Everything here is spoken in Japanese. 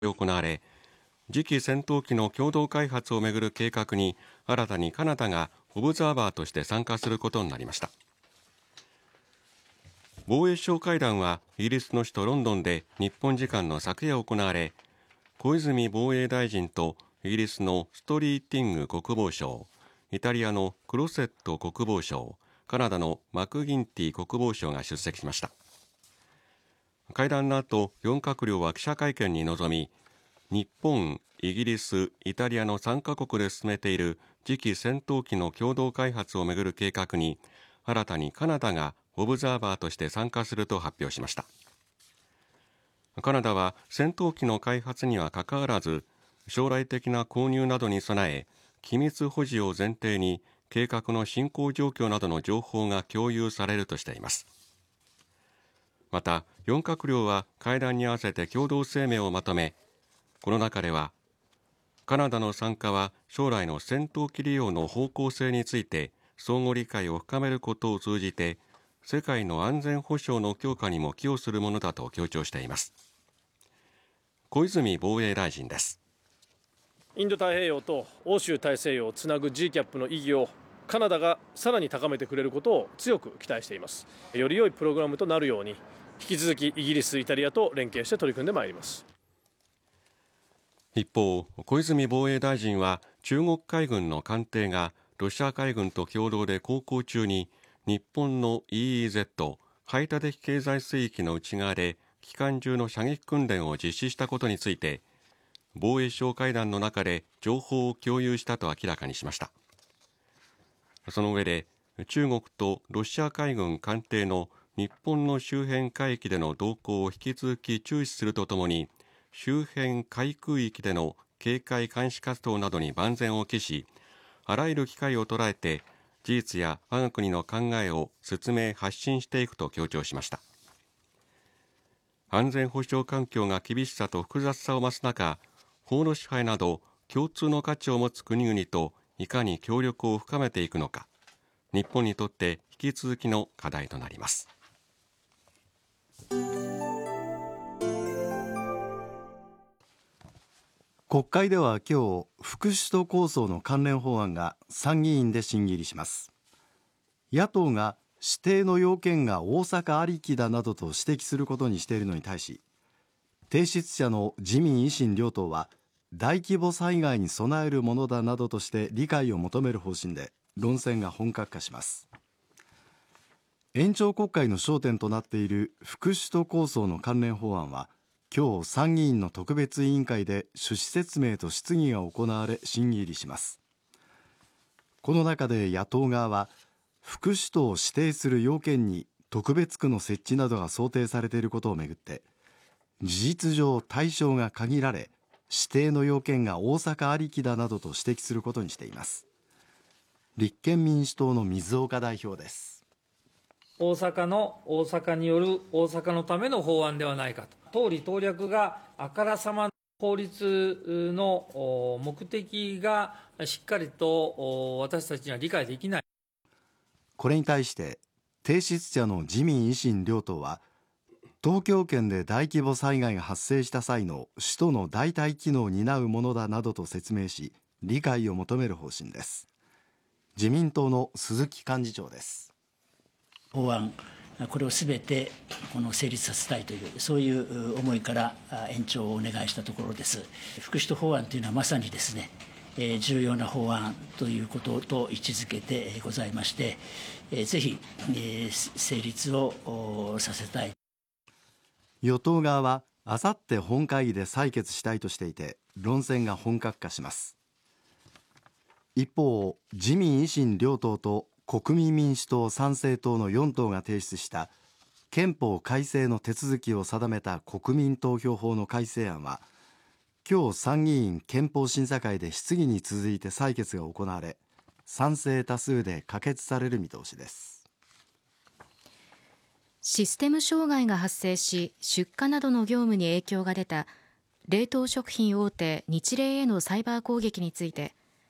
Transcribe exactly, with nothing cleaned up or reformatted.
行われ、次期戦闘機の共同開発をめぐる計画に新たにカナダがオブザーバーとして参加することになりました。防衛相会談はイギリスの首都ロンドンで日本時間の昨夜行われ、小泉防衛大臣とイギリスのストリーティング国防相、イタリアのクロセット国防相、カナダのマクギンティ国防相が出席しました。会談の後、よん閣僚は記者会見に臨み、日本、イギリス、イタリアのさんカ国で進めている次期戦闘機の共同開発をめぐる計画に新たにカナダがオブザーバーとして参加すると発表しました。カナダは戦闘機の開発にはかかわらず、将来的な購入などに備え、機密保持を前提に計画の進行状況などの情報が共有されるとしています。また、よん閣僚は会談に合わせて共同声明をまとめ、この中では、カナダの参加は将来の戦闘機利用の方向性について相互理解を深めることを通じて、世界の安全保障の強化にも寄与するものだと強調しています。小泉防衛大臣です。 インド太平洋と欧州大西洋をつなぐ ジーキャップ の意義をカナダがさらに高めてくれることを強く期待しています。より良いプログラムとなるように、引き続きイギリス、イタリアと連携して取り組んでまいります。 一方、小泉防衛大臣は中国海軍の艦艇がロシア海軍と共同で航行中に日本の イーイーゼット 排他的経済水域の内側で機関銃の射撃訓練を実施したことについて、防衛相会談の中で情報を共有したと明らかにしました。その上で、中国とロシア海軍艦艇の日本の周辺海域での動向を引き続き注視するとともに、周辺海空域での警戒監視活動などに万全を期し、あらゆる機会を捉えて事実や我が国の考えを説明発信していくと強調しました。安全保障環境が厳しさと複雑さを増す中、法の支配など共通の価値を持つ国々といかに協力を深めていくのか、日本にとって引き続きの課題となります。 国会では今日、副首都構想の関連法案が参議院で審議入りします。野党が指定の要件が大阪ありきだなどと指摘することにしているのに対し、提出者の自民維新両党は大規模災害に備えるものだなどとして理解を求める方針で論戦が本格化します。延長国会の焦点となっている副首都構想の関連法案は、今日参議院の特別委員会で趣旨説明と質疑が行われ審議入りします。この中で野党側は、副首都を指定する要件に特別区の設置などが想定されていることをめぐって、事実上対象が限られ、指定の要件が大阪ありきだなどと指摘することにしています。立憲民主党の水岡代表です。 大阪の大阪による大阪のための法案ではないかと、党利党略があからさま法律の目的がしっかりと私たちには理解できない。 これに対して提出者の自民維新両党は、東京圏で大規模災害が発生した際の首都の代替機能を担うものだなどと説明し、理解を求める方針です。自民党の鈴木幹事長です。 法案、これをすべてこの成立させたいという、そういう思いから延長をお願いしたところです。副首都法案というのはまさにですね、重要な法案ということと位置づけてございまして、ぜひ成立をさせたい。 与党側はあさって本会議で採決したいとしていて、論戦が本格化します。一方、自民維新両党と国民民主党参政党のよん党が提出した憲法改正の手続きを定めた国民投票法の改正案は、今日参議院憲法審査会で質疑に続いて採決が行われ、賛成多数で可決される見通しです。 システム障害が発生し、出荷などの業務に影響が出た冷凍食品大手ニチレイへのサイバー攻撃について、